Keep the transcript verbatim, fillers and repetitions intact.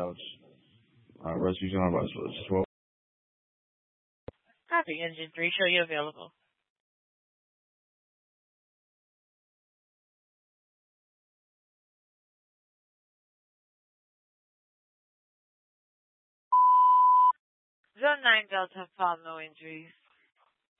notes. Uh, rescue on about twelve. Copy. Engine three, show you available. Zone nine Delta, fall, no injuries.